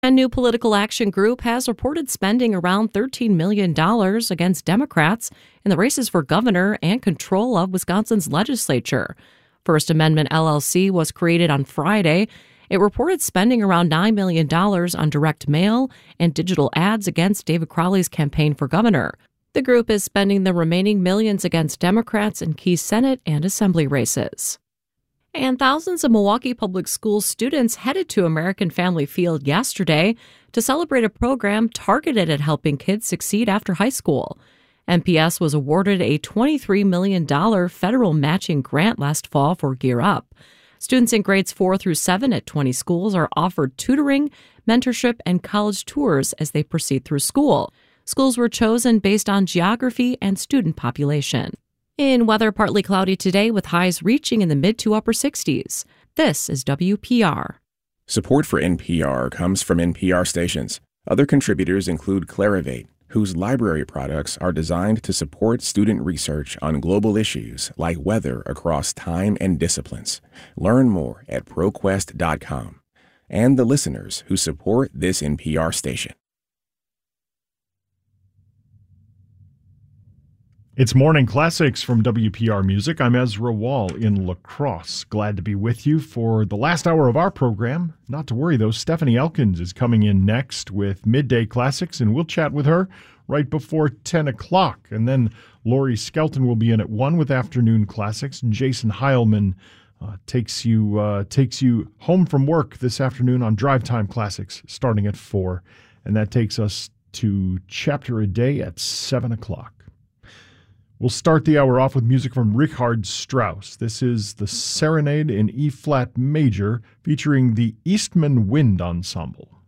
A new political action group has reported spending around $13 million against Democrats in the races for governor and control of Wisconsin's legislature. First Amendment LLC was created on Friday. It reported spending around $9 million on direct mail and digital ads against David Crowley's campaign for governor. The group is spending the remaining millions against Democrats in key Senate and Assembly races. And thousands of Milwaukee Public Schools students headed to American Family Field yesterday to celebrate a program targeted at helping kids succeed after high school. MPS was awarded a $23 million federal matching grant last fall for Gear Up. Students in grades 4 through 7 at 20 schools are offered tutoring, mentorship, and college tours as they proceed through school. Schools were chosen based on geography and student population. In weather, partly cloudy today with highs reaching in the mid to upper 60s. This is WPR. Support for NPR comes from NPR stations. Other contributors include Clarivate, whose library products are designed to support student research on global issues like weather across time and disciplines. Learn more at ProQuest.com. And the listeners who support this NPR station. It's Morning Classics from WPR Music. I'm Ezra Wall in La Crosse. Glad to be with you for the last hour of our program. Not to worry, though, Stephanie Elkins is coming in next with Midday Classics, and we'll chat with her right before 10 o'clock. And then Lori Skelton will be in at 1 with Afternoon Classics, and Jason Heilman takes you home from work this afternoon on Drive Time Classics starting at 4. And that takes us to Chapter a Day at 7 o'clock. We'll start the hour off with music from Richard Strauss. This is the Serenade in E-flat major featuring the Eastman Wind Ensemble.